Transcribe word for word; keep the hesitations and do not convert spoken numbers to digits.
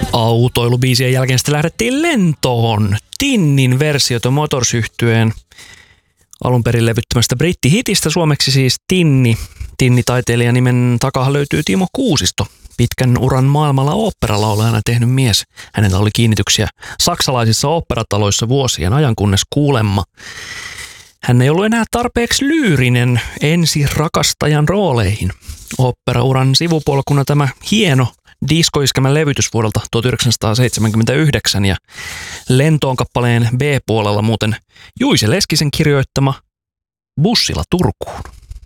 Autoilubiisien jälkeen sitten lähdettiin lentoon. Tinnin versiota Motors-yhtyeen alun perin levyttämästä brittihitistä, suomeksi siis Tinni. Tinni-taiteilijan nimen takaa löytyy Timo Kuusisto. Pitkän uran maailmalla oopperalaulajana tehnyt mies. Hänellä oli kiinnityksiä saksalaisissa oopperataloissa vuosien ajan, kunnes kuulemma hän ei ollut enää tarpeeksi lyyrinen ensi rakastajan rooleihin. Oopperauran sivupolkuna tämä hieno diskoiskelmän levytys vuodelta tuhatyhdeksänsataaseitsemänkymmentäyhdeksän ja Lentoon kappaleen B-puolella muuten Juise Leskisen kirjoittama Bussilla Turkuun.